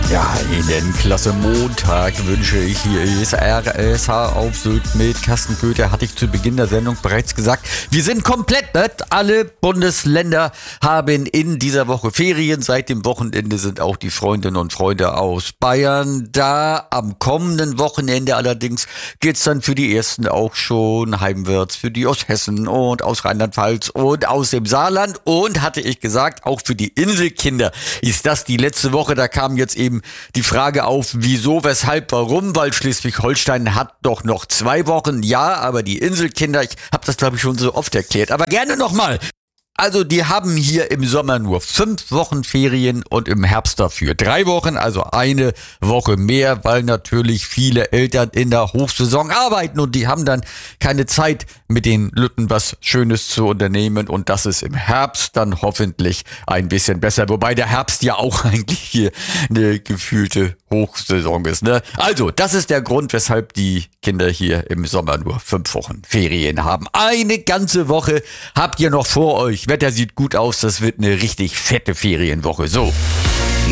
Ja, Ihnen klasse Montag wünsche ich. Hier ist RSH auf Sylt mit Carsten Köter. Hatte ich zu Beginn der Sendung bereits gesagt. Wir sind komplett nett. Alle Bundesländer haben in dieser Woche Ferien. Seit dem Wochenende sind auch die Freundinnen und Freunde aus Bayern da. Am kommenden Wochenende allerdings geht's dann für die ersten auch schon heimwärts. Für die aus Hessen und aus Rheinland-Pfalz und aus dem Saarland. Und hatte ich gesagt, auch für die Inselkinder ist das die letzte Woche. Da kam jetzt eben die Frage auf, wieso, weshalb, warum, weil Schleswig-Holstein hat doch noch 2 Wochen, ja, aber die Inselkinder, ich habe das glaube ich schon so oft erklärt, aber gerne nochmal. Also die haben hier im Sommer nur 5 Wochen Ferien und im Herbst dafür 3 Wochen, also eine Woche mehr, weil natürlich viele Eltern in der Hochsaison arbeiten und die haben dann keine Zeit, mit den Lütten was Schönes zu unternehmen, und das ist im Herbst dann hoffentlich ein bisschen besser, wobei der Herbst ja auch eigentlich hier eine gefühlte Hochsaison ist, ne? Also, das ist der Grund, weshalb die Kinder hier im Sommer nur 5 Wochen Ferien haben. Eine ganze Woche habt ihr noch vor euch. Wetter sieht gut aus, das wird eine richtig fette Ferienwoche. So.